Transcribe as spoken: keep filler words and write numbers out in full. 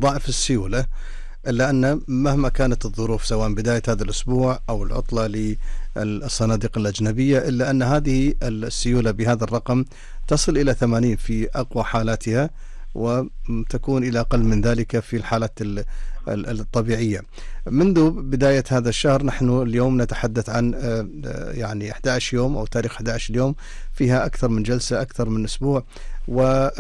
ضعف السيولة، إلا أن مهما كانت الظروف سواء بداية هذا الأسبوع أو العطلة للصناديق الأجنبية، إلا أن هذه السيولة بهذا الرقم تصل إلى ثمانين في أقوى حالاتها، وتكون إلى أقل من ذلك في الحالات الطبيعية. منذ بداية هذا الشهر نحن اليوم نتحدث عن يعني أحد عشر يوم أو تاريخ أحد عشر يوم فيها أكثر من جلسة، أكثر من أسبوع، و